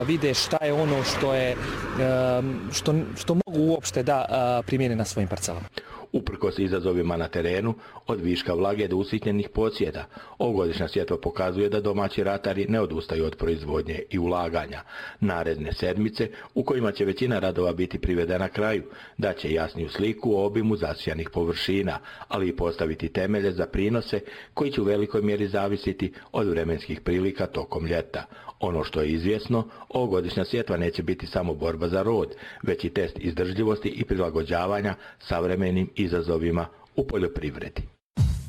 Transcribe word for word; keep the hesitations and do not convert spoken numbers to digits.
vide šta je ono što, je, što, što mogu uopšte da primjene na svojim parcelama. Uprkos izazovima na terenu, od viška vlage do usitnjenih posjeda, ovogodišnja sjetva pokazuje da domaći ratari ne odustaju od proizvodnje i ulaganja. Naredne sedmice, u kojima će većina radova biti privedena kraju, daće jasniju sliku o obimu zasijanih površina, ali i postaviti temelje za prinose koji će u velikoj mjeri zavisiti od vremenskih prilika tokom ljeta. Ono što je izvjesno, ovogodišnja sjetva neće biti samo borba za rod, već i test izdržljivosti i prilagođavanja savremenim izazovima u poljoprivredi.